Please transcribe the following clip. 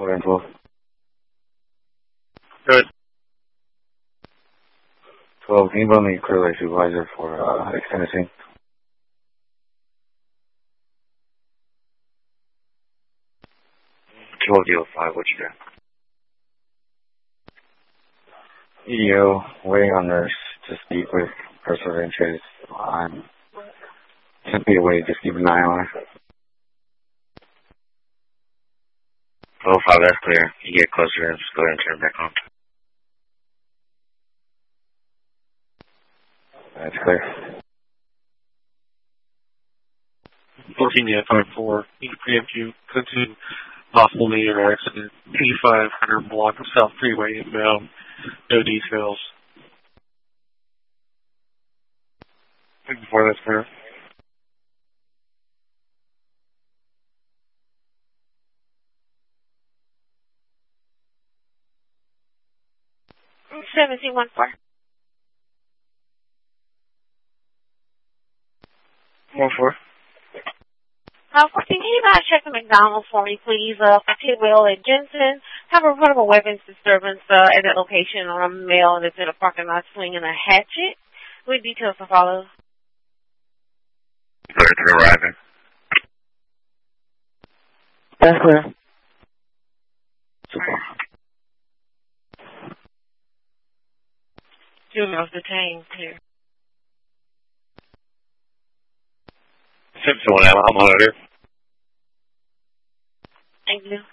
4 and 12. Good. 12, can you run me clear light supervisor for extended sync? 1205, what you got? EDO, waiting on nurse to speak with personal interest. I'm simply away, just keep an eye on her. 1205, that's clear. You get closer and just go ahead and turn it back on. That's clear. 14 yeah, 5-4. Need to preempt you. Continue possible near accident. 8500 block of South Freeway inbound. No details. Before that's clear. Mm, 1714. 14. 14, can you guys check the McDonald's for me, please? Tidwell and Jensen have a reportable weapons disturbance at that location on a male that's in a parking lot swinging a hatchet. With details to follow. They're arriving. That's clear. Super. Juveniles detained here. 7-1, I'm on it here. Thank you.